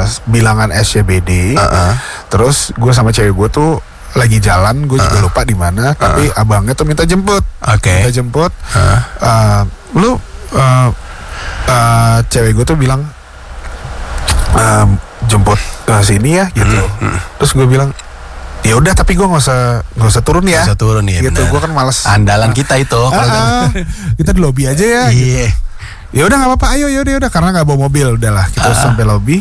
bilangan SCBD. Terus gue sama cewek gue tuh lagi jalan, gue juga lupa di mana. Tapi abangnya tuh minta jemput. Minta jemput. Cewek gue tuh bilang jemput sini ya gitu. Terus gue bilang ya udah, tapi gue nggak usah turun ya. Nggak usah turun ya. Gitu, gue kan males. Andalan kita itu. Kita di lobi aja ya. Iya. Gitu. Ya udah nggak apa-apa, ayo yaudah karena nggak bawa mobil, udahlah kita sampai lobi.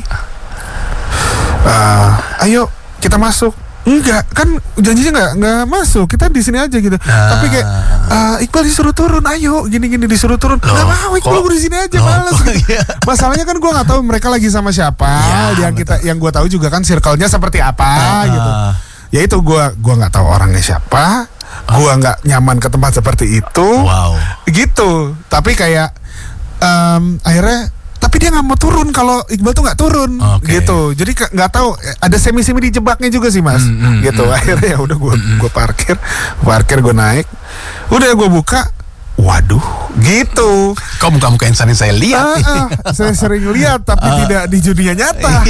Ayo kita masuk. Enggak, kan janjinya nggak masuk, kita di sini aja gitu. Tapi kayak Iqbal disuruh turun, ayo gini disuruh turun. Nggak mau, Iqbal gue di sini aja, males. Masalahnya kan gue nggak tahu mereka lagi sama siapa. Yang gue tahu juga kan circle-nya seperti apa gitu. Ya itu gue nggak tahu orangnya siapa. Gue nggak nyaman ke tempat seperti itu. Gitu. Tapi kayak akhirnya, tapi dia nggak mau turun kalau Iqbal tuh nggak turun, gitu. Jadi nggak tahu, ada semi dijebaknya juga sih mas, gitu. Akhirnya ya udah gue parkir gue naik, udah gue buka, waduh, gitu. Kok muka-muka insan yang saya lihat? Saya sering lihat tapi tidak di dunia nyata.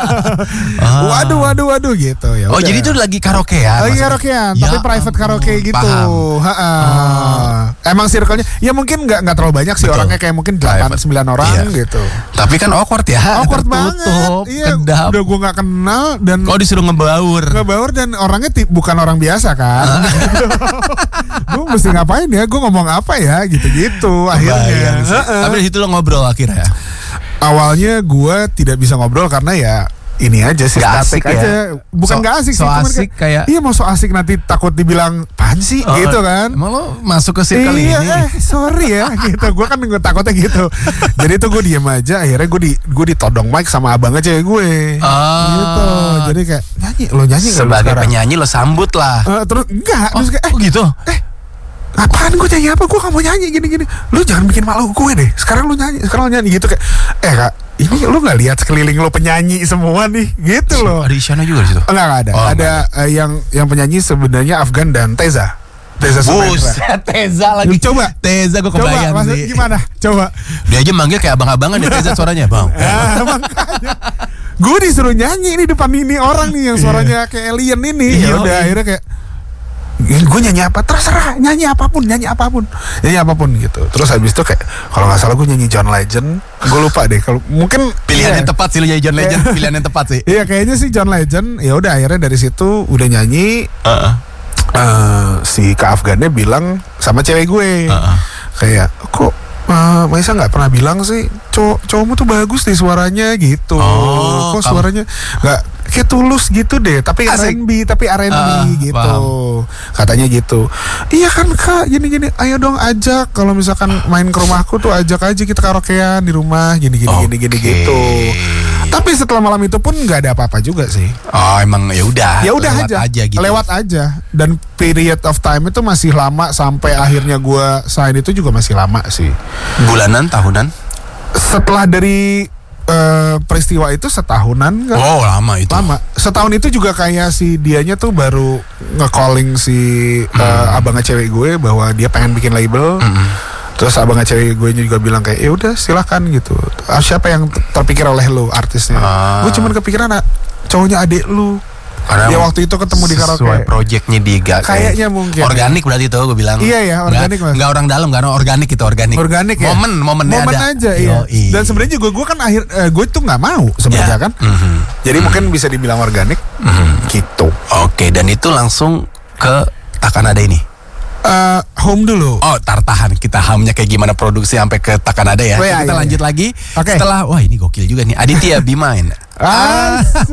Waduh gitu ya. Oh jadi itu lagi karaokean? Lagi karaokean, tapi private karaoke gitu. Emang circle-nya ya mungkin nggak terlalu banyak sih. Betul. Orangnya kayak mungkin 8-9 orang gitu. Tapi kan awkward ya. Awkward banget. Iya, udah gue nggak kenal dan kok disuruh ngebaur dan orangnya bukan orang biasa kan. Gue mesti ngapain ya? Gue ngomong apa ya? Gitu akhirnya. Tapi di situ lo ngobrol akhirnya. Awalnya gue tidak bisa ngobrol karena ya ini aja sih, statik aja. Bukan gak asik sih, asik kayak iya mau so asik nanti takut dibilang apaan sih gitu kan. Emang lo masuk ke circle ini? Sorry ya gitu. Gue kan takutnya gitu. Jadi tuh gue diem aja. Akhirnya gue ditodong mic sama abangnya cewek gue. Gitu. Jadi kayak nyanyi sebagai penyanyi lo sambut lah. Terus enggak. Terus kayak gitu. Apaan gue nyanyi apa? Gue gak mau nyanyi gini. Lu jangan bikin malu gue deh. Sekarang lu nyanyi gitu kayak. Kak, ini lu nggak lihat sekeliling lu penyanyi semua nih, gitu loh. Ada Isyana juga di situ? Enggak ada. Ada yang penyanyi sebenarnya Afgan dan Teza Sumendra. Teza lagi. Coba Teza gue kebayang sih. Gimana? Coba. Dia aja manggil kayak abang-abangan ya Teza suaranya, Bang. Makanya. Gue disuruh nyanyi ini depan ini orang nih yang suaranya kayak alien ini. Ya udah akhirnya kayak gue nyanyi apa, terserah, nyanyi apapun gitu. Terus habis itu kayak kalau nggak salah gue nyanyi John Legend, gue lupa deh. Kalau mungkin pilihan yang tepat sih lu nyanyi John Legend. Pilihan yang tepat sih. Iya kayaknya sih John Legend. Ya udah akhirnya dari situ udah nyanyi. Si Kak Afgannya bilang sama cewek gue kayak kok Maisa nggak pernah bilang sih cowokmu tuh bagus deh suaranya gitu. Kok suaranya nggak kayak tulus gitu deh, tapi R&B gitu. Paham. Katanya gitu. Iya kan Kak, gini ayo dong ajak, kalau misalkan main ke rumahku tuh ajak aja kita karaokean di rumah gini gitu. Tapi setelah malam itu pun nggak ada apa-apa juga sih. Emang ya udah aja gitu. Lewat aja. Dan period of time itu masih lama, sampai akhirnya gue sign itu juga masih lama sih. Bulanan, tahunan? Setelah dari peristiwa itu setahunan kan. Lama itu. Setahun itu juga kayak si dianya tuh baru nge-calling si abangnya cewek gue bahwa dia pengen bikin label. Terus abangnya cewek gue juga bilang kayak ya udah silakan gitu. Siapa yang terpikir oleh lu artisnya? Gue cuman kepikiran cowoknya adik lu. Karena ya waktu itu ketemu di karaoke. Sesuai projectnya kayaknya mungkin organik berarti itu gue bilang. Iya organik mas. Nggak orang dalam, karena organik itu organik ya. Momen aja iya. Dan sebenarnya juga gue kan gue tuh nggak mau sebenarnya kan. Jadi mungkin bisa dibilang organik gitu. Oke, dan itu langsung ke Takanada ini. Home dulu. Tahan kita hamnya kayak gimana produksi sampai ke Takanada ya. Kita lanjut lagi setelah ini gokil juga nih, Aditya Be Mine.